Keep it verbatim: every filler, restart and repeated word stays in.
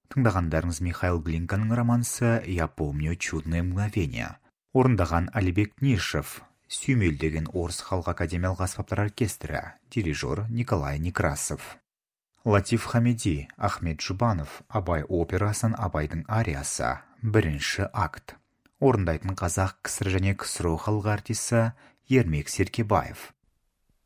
Тыңдағандарыңыз Михаил Глинканың романсы «Я помню чудное мгновение». Орындаған Алибек Нишев. Сүймелдеген Орыс халық академиялық аспаптар оркестрі. Дирижер Николай Некрасов. Латиф Хамиди, Ахмет Жұбанов. Абай операсын Абайдың ариясы. Бірінші акт. Орындайтын қазақ, кср және ксро халық артисі Ермек Серкебаев.